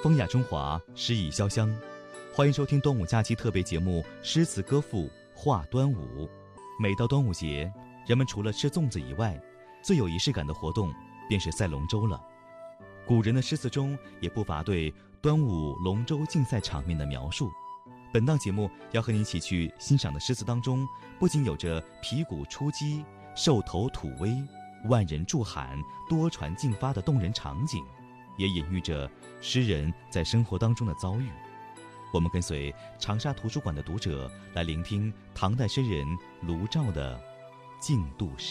风雅中华，诗意潇湘。欢迎收听端午假期特别节目《诗词歌赋话端午》。每到端午节，人们除了吃粽子以外，最有仪式感的活动便是赛龙舟了。古人的诗词中也不乏对端午龙舟竞赛场面的描述。本档节目要和你一起去欣赏的诗词当中，不仅有着皮鼓出击、兽头吐威、万人助喊、多传竞发的动人场景，也隐喻着诗人在生活当中的遭遇。我们跟随长沙图书馆的读者来聆听唐代诗人卢照的竞渡诗。